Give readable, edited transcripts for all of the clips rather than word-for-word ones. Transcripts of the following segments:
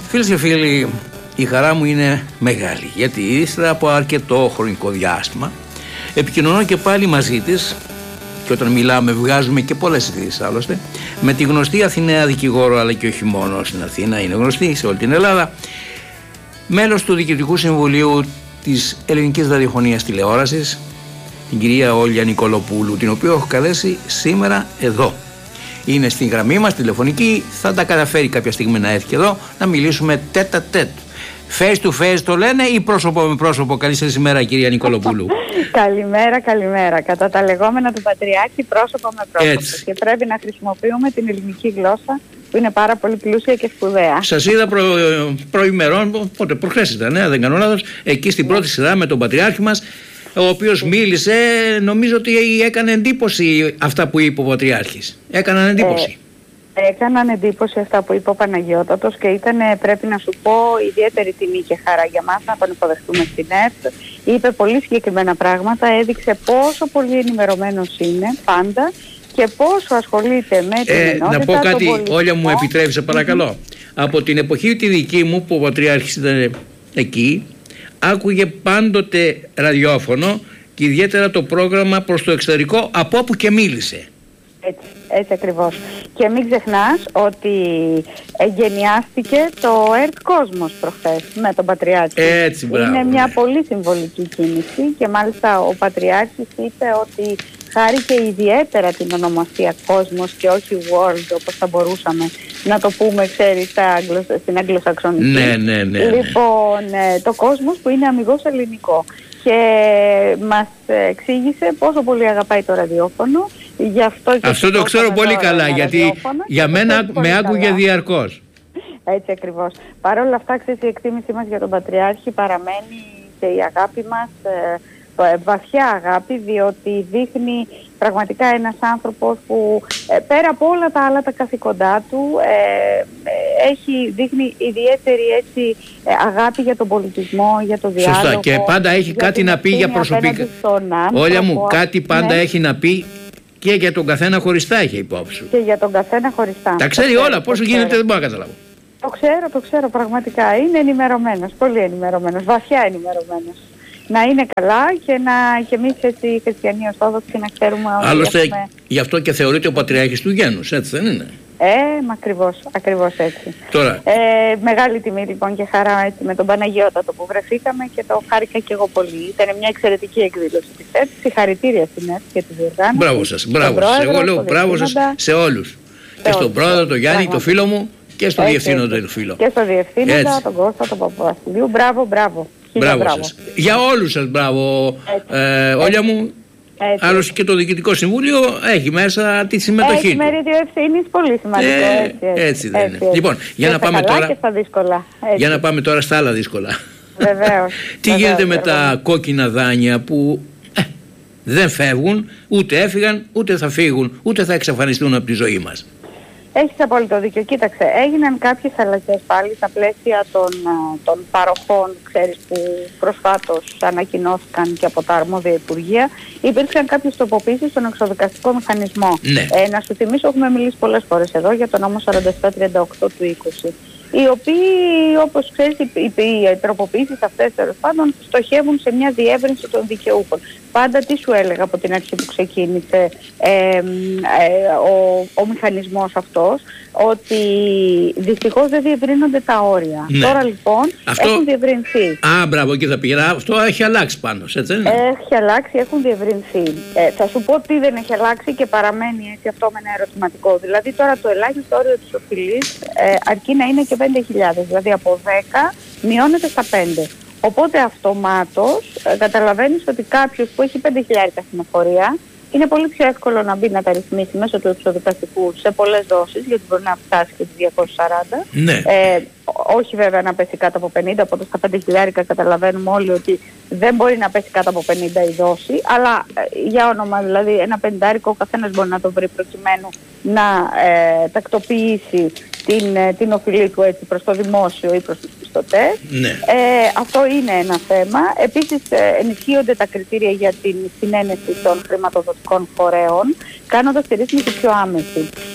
Φίλες και φίλοι, η χαρά μου είναι μεγάλη, γιατί ύστερα από αρκετό χρονικό διάστημα επικοινωνώ και πάλι μαζί της, και όταν μιλάμε βγάζουμε και πολλές ειδήσεις άλλωστε, με τη γνωστή Αθηναία δικηγόρο, αλλά και όχι μόνο στην Αθήνα, είναι γνωστή σε όλη την Ελλάδα, μέλος του Διοικητικού Συμβουλίου της Ελληνικής Ραδιοφωνίας Τηλεόρασης, την κυρία Όλια Νικολοπούλου, την οποία έχω καλέσει σήμερα εδώ. Είναι στην γραμμή μας τηλεφωνική, θα τα καταφέρει κάποια στιγμή να έρθει εδώ να μιλήσουμε τέτα-τέτ. Face to face το λένε ή πρόσωπο με πρόσωπο? Καλή σας ημέρα, κυρία Νικολοπούλου. Καλημέρα. Κατά τα λεγόμενα του Πατριάρχη, πρόσωπο με πρόσωπο. Έτσι. Και πρέπει να χρησιμοποιούμε την ελληνική γλώσσα, που είναι πάρα πολύ πλούσια και σπουδαία. Σας είδα προημερών, πότε, προχθές ήταν, δεν κάνω λάθος, εκεί στην πρώτη σειρά με τον Πατριάρχη μας, ο οποίος μίλησε, νομίζω ότι έκανε εντύπωση αυτά που είπε ο Πατριάρχης. Έκαναν εντύπωση. Έκαναν εντύπωση αυτά που είπε ο Παναγιώτατος και ήταν, πρέπει να σου πω, ιδιαίτερη τιμή και χαρά για μας να τον υποδεχτούμε στην ΕΡΤ. Είπε πολύ συγκεκριμένα πράγματα, έδειξε πόσο πολύ ενημερωμένος είναι πάντα και πόσο ασχολείται με την ενότητα. Να πω κάτι, Όλια μου επιτρέψε παρακαλώ. Από την εποχή τη δική μου που ο Πατριάρχης ήταν εκεί, άκουγε πάντοτε ραδιόφωνο και ιδιαίτερα το πρόγραμμα προς το εξωτερικό, από όπου και μίλησε. Έτσι ακριβώς. Και μην ξεχνάς ότι εγκαινιάστηκε το ΕΡΤ Κόσμος προχθές με τον Πατριάρχη. Έτσι, μπράβο, είναι μια πολύ συμβολική κίνηση και μάλιστα ο Πατριάρχης είπε ότι χάρηκε ιδιαίτερα την ονομασία Κόσμος και όχι World, όπως θα μπορούσαμε να το πούμε, ξέρεις, στην αγγλοσαξονική. Ναι. Λοιπόν, το Κόσμος που είναι αμιγώς ελληνικό. Και μας εξήγησε πόσο πολύ αγαπάει το ραδιόφωνο. Γι' αυτό το ξέρω πολύ καλά, γιατί για μένα με άκουγε διαρκώς. Έτσι ακριβώς. Παρ' όλα αυτά, ξέρεις, η εκτίμησή μας για τον Πατριάρχη παραμένει και η αγάπη μας, βαθιά αγάπη, διότι δείχνει πραγματικά ένας άνθρωπος που πέρα από όλα τα άλλα τα καθήκοντά του δείχνει ιδιαίτερη αγάπη για τον πολιτισμό, για το διάλογο. Σωστά, και πάντα έχει κάτι να πει για προσωπικά. Όλια μου, κάτι πάντα έχει να πει και για τον καθένα χωριστά έχει υπόψη. Και για τον καθένα χωριστά. Τα ξέρει όλα, πόσο γίνεται δεν μπορώ να καταλάβω. Το ξέρω πραγματικά. Είναι ενημερωμένος, πολύ ενημερωμένος, βαθιά ενημερωμένος. Να είναι καλά και εμείς έτσι οι χριστιανοί Ορθόδοξοι να ξέρουμε ότι άλλωστε έχουμε... γι' αυτό και θεωρείται ο Πατριάρχης του Γένους, έτσι δεν είναι? Ακριβώς έτσι. Τώρα. Μεγάλη τιμή λοιπόν και χαρά έτσι, με τον Παναγιώτατο που βρεθήκαμε και το χάρηκα και εγώ πολύ. Ήταν μια εξαιρετική εκδήλωση της ΕΡΤ. Συγχαρητήρια στην ΕΡΤ και τη διοργάνωση. Μπράβο σας. Εγώ λέω μπράβο σας σε όλους. Και στον πρόεδρο, τον Γιάννη, τον φίλο μου, και στον διευθύνοντα του φίλο. Και στον διευθύνοντα, τον Κώστα, τον Παπαβασιλείου. Μπράβο. Μπράβο σας. Για όλους σας μπράβο, Όλια μου. Άλλωστε και το Διοικητικό Συμβούλιο έχει μέσα τη συμμετοχή του. Έχει μερίδιο ευθύνης, πολύ σημαντικό. Έτσι δεν είναι. Λοιπόν, για να πάμε τώρα. Και στα δύσκολα. Για να πάμε τώρα στα άλλα δύσκολα. Βεβαίως. Τι γίνεται με τα κόκκινα δάνεια που δεν φεύγουν, ούτε έφυγαν, ούτε θα φύγουν, ούτε θα εξαφανιστούν από τη ζωή μας? Έχεις απόλυτο δίκιο. Κοίταξε, έγιναν κάποιες αλλαγές πάλι στα πλαίσια των παροχών, ξέρεις, που προσφάτως ανακοινώθηκαν και από τα αρμόδια υπουργεία. Υπήρξαν κάποιες τροποποίησεις στον εξοδικαστικό μηχανισμό. Ναι. Να σου θυμίσω, έχουμε μιλήσει πολλές φορές εδώ για το νόμο 4738 του 20. Οι οποίοι, όπως ξέρεις, οι τροποποιήσεις αυτές τέλος πάντων στοχεύουν σε μια διεύρυνση των δικαιούχων. Πάντα τι σου έλεγα από την αρχή που ξεκίνησε ο μηχανισμός αυτός, ότι δυστυχώς δεν διευρύνονται τα όρια. Ναι. Τώρα λοιπόν έχουν διευρυνθεί. Μπράβο, εκεί θα πήγαινα. Αυτό έχει αλλάξει πάνω, έτσι δεν είναι? Έχει αλλάξει, έχουν διευρυνθεί. Θα σου πω τι δεν έχει αλλάξει και παραμένει έτσι αυτό με ένα ερωτηματικό. Δηλαδή τώρα το ελάχιστο όριο της οφειλής αρκεί να είναι και 5.000, δηλαδή από 10 μειώνεται στα 5. Οπότε αυτομάτως καταλαβαίνεις ότι κάποιος που έχει 5.000 στην είναι πολύ πιο εύκολο να μπει να τα ρυθμίσει μέσω του εξοδικαστικού σε πολλές δόσεις, γιατί μπορεί να φτάσει και τις 240. Ναι. Όχι βέβαια να πέσει κάτω από 50, οπότε στα 5.000 καταλαβαίνουμε όλοι ότι δεν μπορεί να πέσει κάτω από 50 η δόση, αλλά για όνομα δηλαδή ένα 50 ο καθένας μπορεί να το βρει προκειμένου να τακτοποιήσει την οφειλή του έτσι προς το δημόσιο ή προς τους πιστωτές. Ναι. Αυτό είναι ένα θέμα. Επίσης ενισχύονται τα κριτήρια για την συνένεση των χρηματοδοτικών φορέων, κάνοντας τη ρύθμιση πιο άμεση.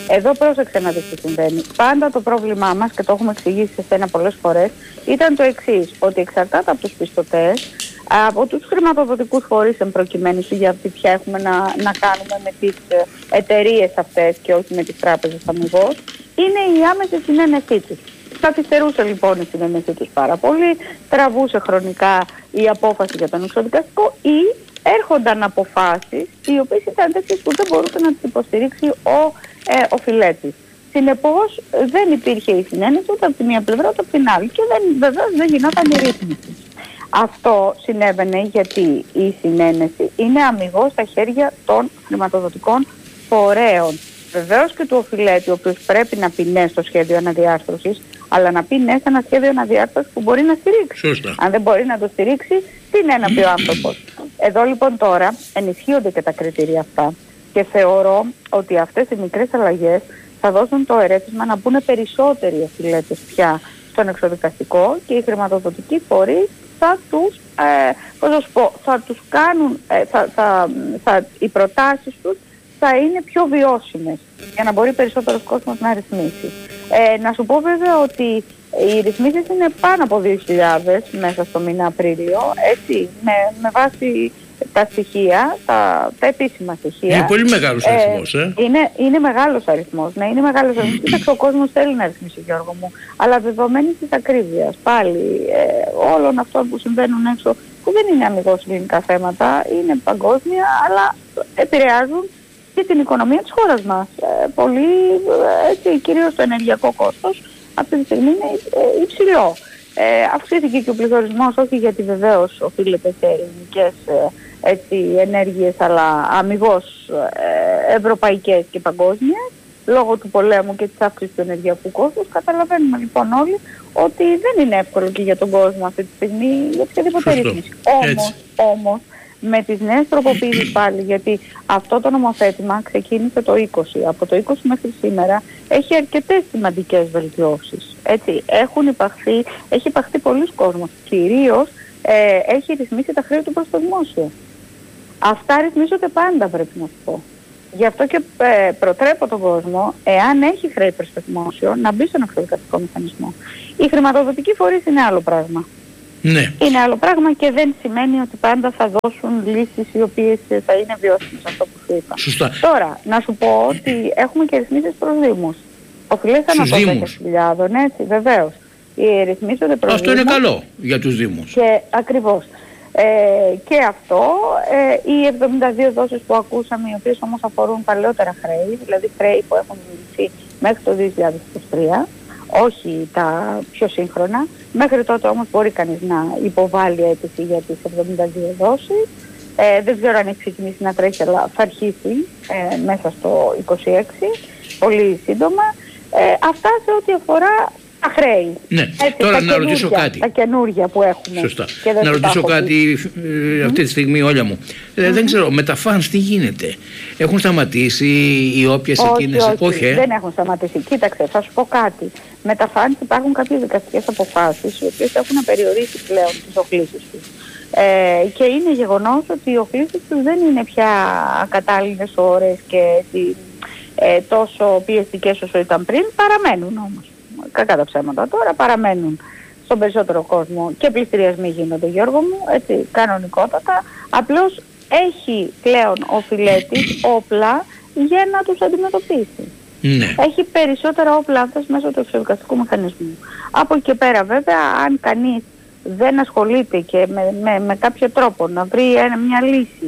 Εδώ πρόσεξε να δεις τι συμβαίνει. Πάντα το πρόβλημά μας, και το έχουμε εξηγήσει σε σένα πολλές φορές, ήταν το εξής, ότι εξαρτάται από τους πιστωτές, από τους χρηματοδοτικούς φορείς εμπροκειμένου, γιατί πια έχουμε να κάνουμε με τις εταιρείες αυτές και όχι με τις τράπεζες αμοιβώς, είναι η άμεση συνένεσή τους. Καθυστερούσε λοιπόν η συνένεσή τους πάρα πολύ, τραβούσε χρονικά η απόφαση για τον εξοδικαστικό ή έρχονταν αποφάσεις οι οποίες ήταν τέτοιες που δεν μπορούσε να τις υποστηρίξει ο οφειλέτης. Συνεπώς δεν υπήρχε η συνένεση ούτε από τη μία πλευρά ούτε από την άλλη και βεβαίως δεν γινόταν η ρύθμιση. Αυτό συνέβαινε γιατί η συνένεση είναι αμιγώς στα χέρια των χρηματοδοτικών φορέων. Βεβαίως και του οφειλέτη, ο οποίος πρέπει να πει ναι στο σχέδιο αναδιάρθρωσης, αλλά να πει ναι σε ένα σχέδιο αναδιάρθρωσης που μπορεί να στηρίξει. Σωστά. Αν δεν μπορεί να το στηρίξει, τι είναι να πει ο άνθρωπος. Εδώ λοιπόν τώρα ενισχύονται και τα κριτήρια αυτά και θεωρώ ότι αυτές οι μικρές αλλαγές θα δώσουν το ερέθισμα να μπουν περισσότεροι οφειλέτες πια στον εξοδικαστικό και οι χρηματοδοτικοί φορείς θα τους κάνουν, οι προτάσεις τους θα είναι πιο βιώσιμες για να μπορεί περισσότερος κόσμος να ρυθμίσει. Να σου πω βέβαια ότι οι ρυθμίσεις είναι πάνω από 2.000 μέσα στο μήνα Απρίλιο, έτσι, με βάση τα στοιχεία, τα επίσημα στοιχεία. Είναι πολύ μεγάλος αριθμός, Είναι μεγάλος αριθμός, ναι, είναι μεγάλος αριθμός. Κοίταξε, ο κόσμος θέλει να ρυθμίσει, Γιώργο μου, αλλά δεδομένης της ακρίβειας, πάλι, όλων αυτών που συμβαίνουν έξω, που δεν είναι αμιγώς ελληνικά θέματα, είναι παγκόσμια, αλλά επηρεάζουν και την οικονομία της χώρας μας. Πολύ, έτσι, κυρίως το ενεργειακό κόστος αυτή τη στιγμή είναι υψηλό. Αυξήθηκε και ο πληθωρισμός, όχι γιατί βεβαίως οφείλεται σε ελληνικές ενέργειες, αλλά αμιγώς ευρωπαϊκές και παγκόσμιες, λόγω του πολέμου και της αύξησης του ενεργειακού κόστους. Καταλαβαίνουμε λοιπόν όλοι ότι δεν είναι εύκολο και για τον κόσμο αυτή τη στιγμή για οποιαδήποτε ρύθμιση. Όμως, με τις νέες τροποποιήσεις πάλι, γιατί αυτό το νομοθέτημα ξεκίνησε το 20. Από το 20 μέχρι σήμερα έχει αρκετές σημαντικές βελτιώσεις. Έτσι, έχει υπαχθεί πολλοί κόσμος. Κυρίως έχει ρυθμίσει τα χρέη του προς το δημόσιο. Αυτά ρυθμίζονται πάντα, πρέπει να σου πω. Γι' αυτό και προτρέπω τον κόσμο, εάν έχει χρέη προς το δημόσιο, να μπει στον εξοδικαστικό μηχανισμό. Οι χρηματοδοτικοί φορείς είναι άλλο πράγμα. Ναι. Είναι άλλο πράγμα και δεν σημαίνει ότι πάντα θα δώσουν λύσεις οι οποίες θα είναι βιώσιμες, αυτό που σου είπα. Σωστά. Τώρα, να σου πω ότι έχουμε και ρυθμίσεις προς δήμους. Οφειλές ανά των 10.000, έτσι, βεβαίως. Ρυθμίζονται προς αυτό δήμους. είναι καλό για τους δήμους. Και ακριβώς. Και αυτό, οι 72 δόσεις που ακούσαμε, οι οποίες όμως αφορούν παλαιότερα χρέη, δηλαδή χρέη που έχουν δημιουργηθεί μέχρι το 2023, όχι τα πιο σύγχρονα. Μέχρι τότε όμως μπορεί κανείς να υποβάλει αίτηση για τις 72 δόσεις. Δεν ξέρω αν έχει ξεκινήσει να τρέχει, αλλά θα αρχίσει μέσα στο 26, πολύ σύντομα. Αυτά σε ό,τι αφορά τα χρέη. Ναι. Έτσι, τώρα να ρωτήσω κάτι. Τα καινούργια που έχουμε. Σωστά. Να ρωτήσω κάτι αυτή τη στιγμή, όλα μου. Δεν ξέρω, με τα φανς τι γίνεται. Έχουν σταματήσει οι όποιες εκείνες? Όχι, δεν έχουν σταματήσει. Κοίταξε, θα σου πω κάτι. Με τα φανς υπάρχουν κάποιες δικαστικές αποφάσεις οι οποίες έχουν περιορίσει πλέον τις οχλήσεις τους. Και είναι γεγονός ότι οι οχλήσεις τους δεν είναι πια ακατάλληλες ώρες και τόσο πιεστικές όσο ήταν πριν. Παραμένουν όμως. Κακά τα ψέματα τώρα, παραμένουν στον περισσότερο κόσμο και πληστηριασμοί γίνονται, Γιώργο μου, έτσι, κανονικότατα. Απλώς έχει πλέον ο οφειλέτης όπλα για να τους αντιμετωπίσει. Ναι. Έχει περισσότερα όπλα αυτές μέσω του εξοδικαστικού μηχανισμού. Από εκεί και πέρα βέβαια, αν κανείς δεν ασχολείται και με κάποιο τρόπο να βρει μια λύση,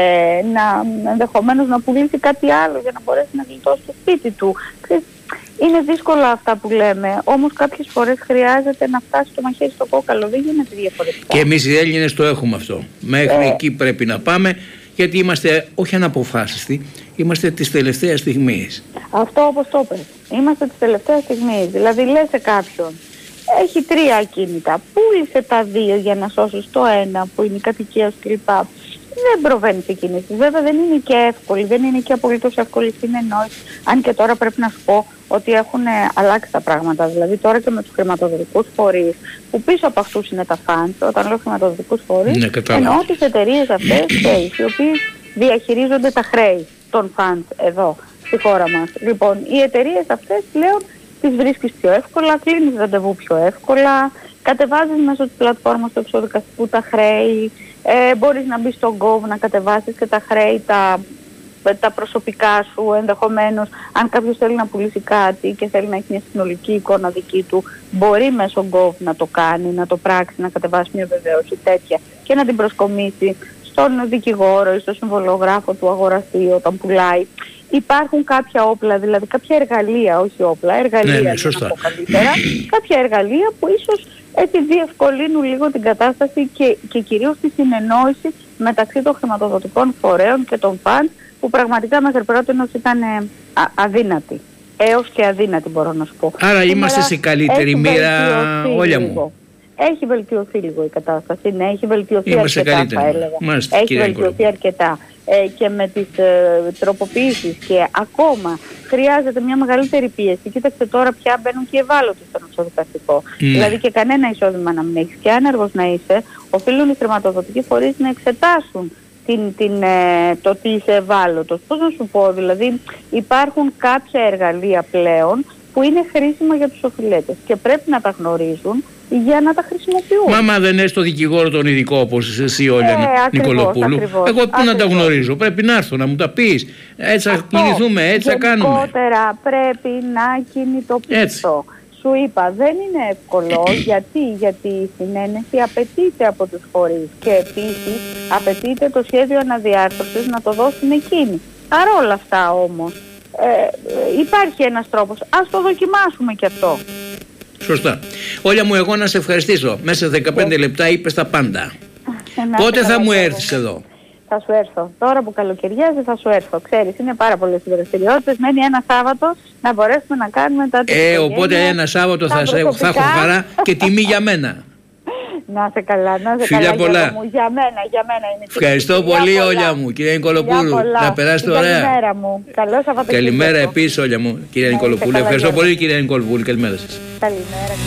ενδεχομένως να πουλήσει κάτι άλλο για να μπορέσει να γλιτώσει το σπίτι του. Είναι δύσκολα αυτά που λέμε, όμως κάποιες φορές χρειάζεται να φτάσει το μαχαίρι στο κόκαλο, δεν γίνεται διαφορετικά. Και εμείς οι Έλληνες το έχουμε αυτό. Μέχρι εκεί πρέπει να πάμε, γιατί είμαστε όχι αναποφάσιστοι, είμαστε της τελευταίας στιγμής. Αυτό όπως το είπες, είμαστε της τελευταίας στιγμής. Δηλαδή λες σε κάποιον, έχει 3 ακίνητα, πούλησε τα 2 για να σώσεις το ένα που είναι η κατοικία σου κλπ. Δεν προβαίνει σε κινήσεις. Βέβαια δεν είναι και εύκολη, δεν είναι και απολύτως εύκολη συνεννόηση. Αν και τώρα πρέπει να σου πω ότι έχουν αλλάξει τα πράγματα. Δηλαδή τώρα και με τους χρηματοδοτικούς φορείς, που πίσω από αυτούς είναι τα funds, όταν λέω χρηματοδοτικούς φορείς, εννοώ τις εταιρείες αυτές οι οποίες διαχειρίζονται τα χρέη. των funds εδώ στη χώρα μας. Λοιπόν, οι εταιρείες αυτές πλέον τις βρίσκεις πιο εύκολα, κλείνεις ραντεβού πιο εύκολα, κατεβάζεις μέσω της πλατφόρμας του εξοδικαστικού τα χρέη, μπορείς να μπεις στο Gov να κατεβάσεις και τα χρέη, τα προσωπικά σου ενδεχομένως. Αν κάποιος θέλει να πουλήσει κάτι και θέλει να έχει μια συνολική εικόνα δική του, μπορεί μέσω Gov να το κάνει, να το πράξει, να κατεβάσει μια βεβαίωση τέτοια και να την προσκομίσει στον δικηγόρο ή στον συμβολογράφο του αγοραστή όταν πουλάει. Υπάρχουν κάποια όπλα, δηλαδή κάποια εργαλεία, όχι όπλα, εργαλεία να πω καλύτερα, κάποια εργαλεία που ίσως έτσι διευκολύνουν λίγο την κατάσταση και κυρίως τη συνεννόηση μεταξύ των χρηματοδοτικών φορέων και των funds, που πραγματικά μέχρι πρώτη ήταν αδύνατη. Έως και αδύνατη μπορώ να σου πω. Άρα είμαστε σε καλύτερη μοίρα, Όλια μου. Έχει βελτιωθεί λίγο η κατάσταση, ναι, έχει βελτιωθεί αρκετά θα έλεγα. Έχει βελτιωθεί αρκετά. Και με τις τροποποιήσεις και ακόμα χρειάζεται μια μεγαλύτερη πίεση. Κοίταξε τώρα πια μπαίνουν και ευάλωτοι στον εξοδικαστικό. Δηλαδή και κανένα εισόδημα να μην έχεις και άνεργος να είσαι, οφείλουν οι χρηματοδοτικοί φορείς να εξετάσουν το τι είσαι ευάλωτος. Πώς να σου πω, δηλαδή υπάρχουν κάποια εργαλεία πλέον που είναι χρήσιμα για τους οφειλέτες και πρέπει να τα γνωρίζουν για να τα χρησιμοποιούν. Μα δεν είναι στο δικηγόρο τον ειδικό όπως εσύ Όλια Νικολοπούλου. Εγώ πού να τα γνωρίζω, πρέπει να έρθω να μου τα πεις. Έτσι θα κινηθούμε, έτσι θα κάνουμε. Γενικότερα πρέπει να κινητοποιηθώ. Σου είπα, δεν είναι εύκολο. Γιατί η συνένεση απαιτείται από τους φορείς και επίσης απαιτείται το σχέδιο αναδιάρθρωσης να το δώσουν εκείνοι. Παρ' όλα αυτά όμως υπάρχει ένας τρόπος. Ας το δοκιμάσουμε κι αυτό. Σωστά. Όλια μου, εγώ να σε ευχαριστήσω. Μέσα σε 15 λεπτά είπες τα πάντα. Πότε θα μου έρθεις εδώ? Θα σου έρθω. Τώρα που καλοκαιριάζει θα σου έρθω. Ξέρεις, είναι πάρα πολλές οι δραστηριότητες. Μένει ένα Σάββατο να μπορέσουμε να κάνουμε τα τέτοια. Οπότε ένα Σάββατο θα έχω χαρά και τιμή για μένα. Να είσαι καλά, να είσαι Φιλιά καλά. πολλά. Για μένα είναι. Ευχαριστώ πολύ, Όλια μου, κυρία Νικολοπούλου. Να περάσετε ωραία. Καλημέρα μου. Καλό Σαββατοκύριακο. Καλημέρα επίσης, Όλια μου, κυρία Νικολοπούλου. Ευχαριστώ πολύ, κυρία Νικολοπούλου. Καλημέρα σας. Καλημέρα.